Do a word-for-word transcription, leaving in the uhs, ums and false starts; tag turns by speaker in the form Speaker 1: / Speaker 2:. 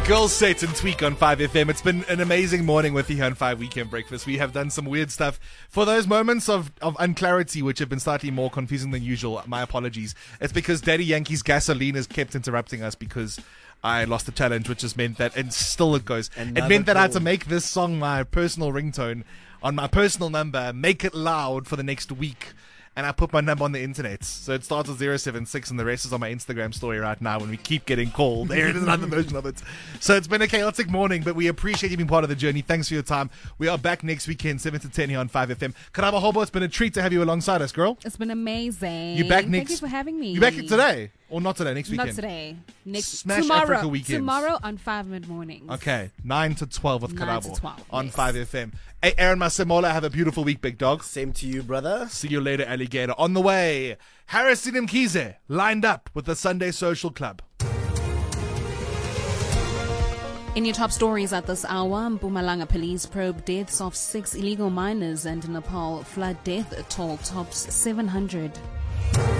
Speaker 1: Girls Set and Tweak on five F M. It's been an amazing morning with you here on five Weekend Breakfast. We have done some weird stuff. For those moments of, of unclarity, which have been slightly more confusing than usual, my apologies. It's because Daddy Yankee's gasoline has kept interrupting us because I lost the challenge, which has meant that, and still it goes.
Speaker 2: Another
Speaker 1: it meant that I had to
Speaker 2: call.
Speaker 1: make this song my personal ringtone on my personal number, make it loud for the next week. And I put my number on the internet. So it starts with zero seven six and the rest is on my Instagram story right now when we keep getting called. There it is, another version of it. So it's been a chaotic morning, but we appreciate you being part of the journey. Thanks for your time. We are back next weekend, seven to ten here on five F M. Karaba Hobo, it's been a treat to have you alongside us, girl.
Speaker 3: It's been amazing.
Speaker 1: You back next?
Speaker 3: Thank you for having me.
Speaker 1: You back today? Or not today, next weekend?
Speaker 3: Not today. Next
Speaker 1: Smash
Speaker 3: tomorrow.
Speaker 1: Africa weekends.
Speaker 3: Tomorrow on five mid mornings.
Speaker 1: Okay, nine to twelve with
Speaker 3: nine
Speaker 1: Karabo
Speaker 3: to twelve,
Speaker 1: on
Speaker 3: yes.
Speaker 1: five F M. Hey, Aaron Masemola, have a beautiful week, big dog.
Speaker 2: Same to you, brother.
Speaker 1: See you later, alligator. On the way, Harris Mkhize lined up with the Sunday Social Club.
Speaker 3: In your top stories at this hour, Mpumalanga police probe deaths of six illegal miners, and Nepal flood death toll tops seven hundred.